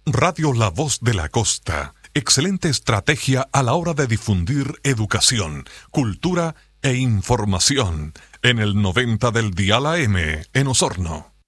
Radio La Voz de la Costa. Excelente estrategia a la hora de difundir educación, cultura e información. En el 90 del Dial AM, en Osorno.